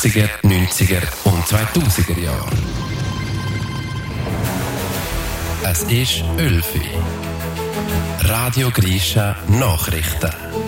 80er, 90er und 2000er Jahre. Es ist 11 Uhr. Radio Grisha Nachrichten.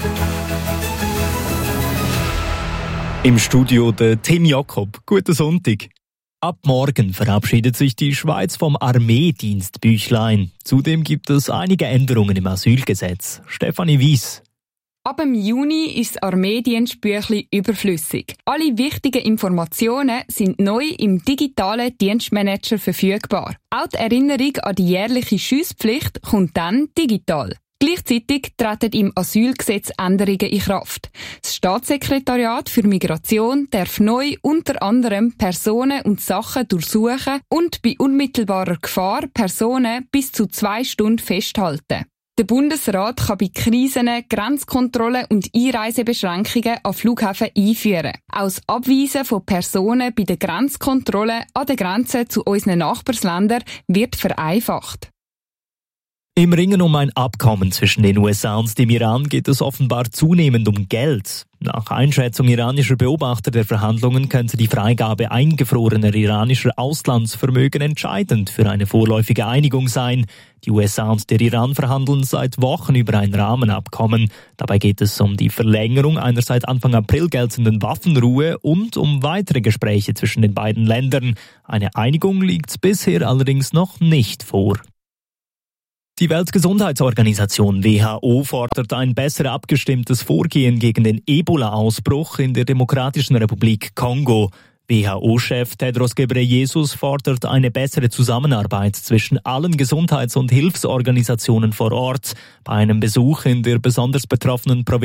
Im Studio der Tim Jakob. Guten Sonntag. Ab morgen verabschiedet sich die Schweiz vom Armeedienstbüchlein. Zudem gibt es einige Änderungen im Asylgesetz. Stefanie Weiss. Ab dem Juni ist das Armeedienstbüchlein überflüssig. Alle wichtigen Informationen sind neu im digitalen Dienstmanager verfügbar. Auch die Erinnerung an die jährliche Schusspflicht kommt dann digital. Gleichzeitig treten im Asylgesetz Änderungen in Kraft. Das Staatssekretariat für Migration darf neu unter anderem Personen und Sachen durchsuchen und bei unmittelbarer Gefahr Personen bis zu 2 Stunden festhalten. Der Bundesrat kann bei Krisen Grenzkontrollen und Einreisebeschränkungen an Flughäfen einführen. Auch das Abweisen von Personen bei der Grenzkontrolle an der Grenze zu unseren Nachbarländern wird vereinfacht. Im Ringen um ein Abkommen zwischen den USA und dem Iran geht es offenbar zunehmend um Geld. Nach Einschätzung iranischer Beobachter der Verhandlungen könnte die Freigabe eingefrorener iranischer Auslandsvermögen entscheidend für eine vorläufige Einigung sein. Die USA und der Iran verhandeln seit Wochen über ein Rahmenabkommen. Dabei geht es um die Verlängerung einer seit Anfang April geltenden Waffenruhe und um weitere Gespräche zwischen den beiden Ländern. Eine Einigung liegt bisher allerdings noch nicht vor. Die Weltgesundheitsorganisation WHO fordert ein besser abgestimmtes Vorgehen gegen den Ebola-Ausbruch in der Demokratischen Republik Kongo. WHO-Chef Tedros Ghebreyesus fordert eine bessere Zusammenarbeit zwischen allen Gesundheits- und Hilfsorganisationen vor Ort. Bei einem Besuch in der besonders betroffenen Provinz